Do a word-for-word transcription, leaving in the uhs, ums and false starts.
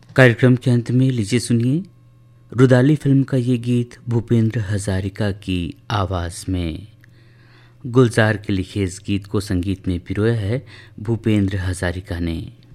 कार्यक्रम के अंत में लीजिए सुनिए रुदाली फिल्म का ये गीत भूपेंद्र हजारिका की आवाज़ में। गुलजार के लिखे इस गीत को संगीत में पिरोया है भूपेंद्र हजारिका ने।